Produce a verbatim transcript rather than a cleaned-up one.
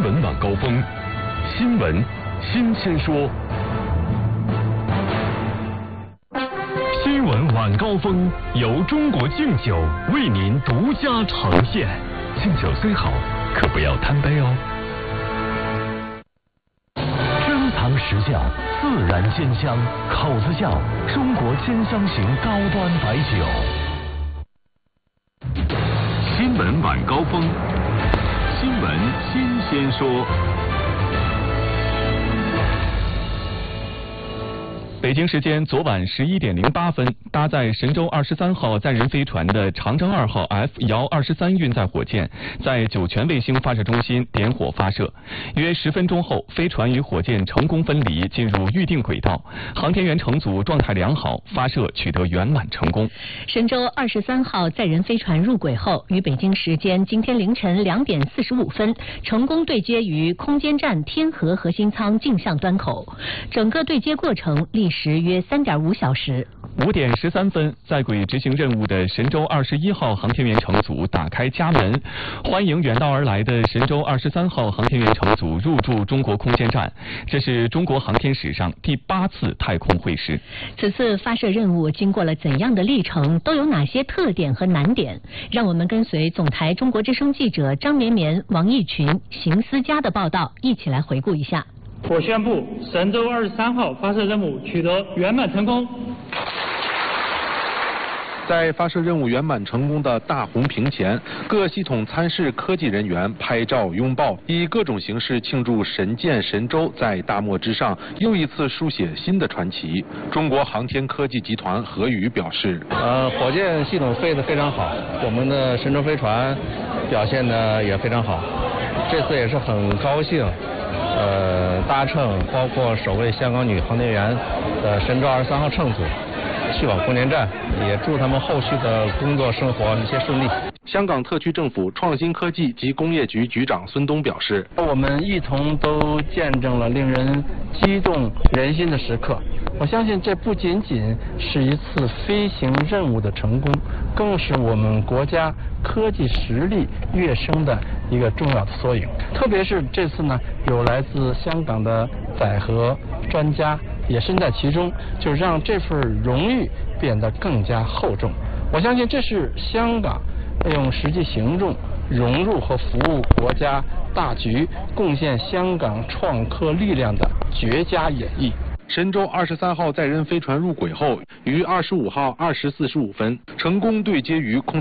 闻晚高峰，新闻新鲜说。新闻晚高峰由中国敬酒为您独家呈现。敬酒虽好，可不要贪杯哦。珍藏实窖，自然鲜香，口子窖，中国鲜香型高端白酒。新闻晚高峰，新闻新鲜说。北京时间昨晚十一点零八分，搭载神舟二十三号载人飞船的长征二号 F 遥二十三运载火箭在酒泉卫星发射中心点火发射。约十分钟后，飞船与火箭成功分离，进入预定轨道。航天员乘组状态良好，发射取得圆满成功。 神舟二十三号载人飞船入轨后，于北京时间今天凌晨两点四十五分，成功对接于空间站天河核心舱镜像端口。整个对接过程历时约三点五小时。 五点十三分，在轨执行任务的神舟二十一号航天员乘组打开家门，欢迎远道而来的神舟二十三号航天员乘组入驻中国空间站。这是中国航天史上第八次太空会师。 此次发射任务经过了怎样的历程？都有哪些特点和难点？让我们跟随总台中国之声记者张绵绵、王毅群、邢思佳的报道，一起来回顾一下。 我宣布，神舟二十三号发射任务取得圆满成功。 在发射任务圆满成功的大红屏前，各系统参试科技人员拍照拥抱，以各种形式庆祝神舰神舟在大漠之上又一次书写新的传奇。中国航天科技集团何宇表示： 呃，火箭系统飞得非常好，我们的神舟飞船表现得也非常好。这次也是很高兴。呃，搭乘包括首位香港女航天员的神舟二十三号乘组去往空间站，也祝他们后续的工作生活一切顺利。 香港特区政府创新科技及工业局局长孙东表示： 我们一同都见证了令人激动人心的时刻。我相信这不仅仅是一次飞行任务的成功，更是我们国家科技实力跃升的一个重要的缩影。特别是这次呢，有来自香港的载荷专家也身在其中，就让这份荣誉变得更加厚重。我相信这是香港用实际行动融入和服务国家大局，贡献香港创科力量的绝佳演绎。 神舟二十三号载人飞船入轨后，于二十五号二时四十五分成功对接于空